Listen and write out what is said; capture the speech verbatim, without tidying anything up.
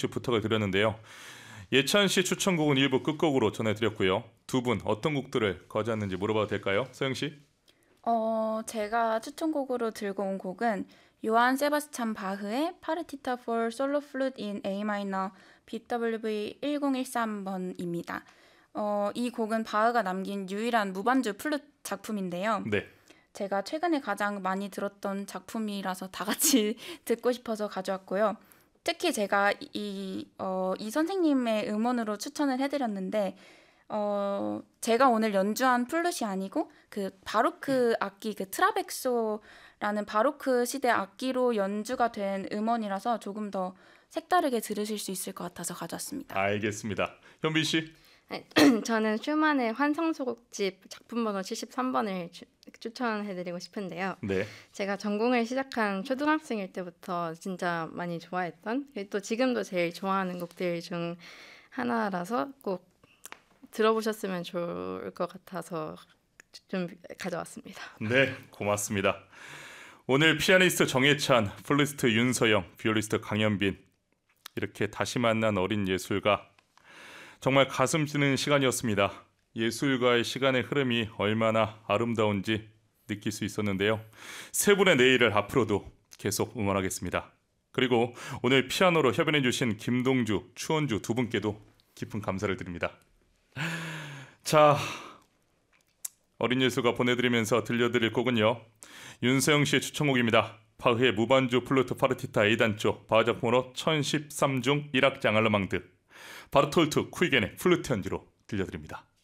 혹시 부탁을 드렸는데요. 예찬 씨 추천곡은 일부 끝곡으로 전해드렸고요. 두 분 어떤 곡들을 거주했는지 물어봐도 될까요? 서영 씨? 어, 제가 추천곡으로 들고 온 곡은 요한 세바스찬 바흐의 파르티타 for 솔로 플루트 in A 마이너 비더블유브이 일공일삼 번입니다. 어, 이 곡은 바흐가 남긴 유일한 무반주 플루트 작품인데요. 네. 제가 최근에 가장 많이 들었던 작품이라서 다 같이 듣고 싶어서 가져왔고요. 특히 제가 이, 어, 이 선생님의 음원으로 추천을 해드렸는데 어, 제가 오늘 연주한 플룻이 아니고 그 바로크 악기 그 트라벡소라는 바로크 시대 악기로 연주가 된 음원이라서 조금 더 색다르게 들으실 수 있을 것 같아서 가져왔습니다. 알겠습니다. 현빈 씨? 네, 저는 슈만의 환상소곡집 작품번호 칠십삼 번을 추, 추천해드리고 싶은데요. 네. 제가 전공을 시작한 초등학생일 때부터 진짜 많이 좋아했던, 그리고 또 지금도 제일 좋아하는 곡들 중 하나라서 꼭 들어보셨으면 좋을 것 같아서 좀 가져왔습니다. 네, 고맙습니다. 오늘 피아니스트 정예찬, 플루티스트 윤서영, 비올리스트 강현빈, 이렇게 다시 만난 어린 예술가, 정말 가슴 찌는 시간이었습니다. 예술가의 시간의 흐름이 얼마나 아름다운지 느낄 수 있었는데요. 세 분의 내일을 앞으로도 계속 응원하겠습니다. 그리고 오늘 피아노로 협연해 주신 김동주, 추원주 두 분께도 깊은 감사를 드립니다. 자, 어린 예술가 보내드리면서 들려드릴 곡은요, 윤서영 씨의 추천곡입니다. 바흐의 무반주 플루트 파르티타 A단조 바흐 작품으로 천십삼 중 일 악장 알레망드, 바르톨트 쿠이겐의 플루트 연주로 들려드립니다.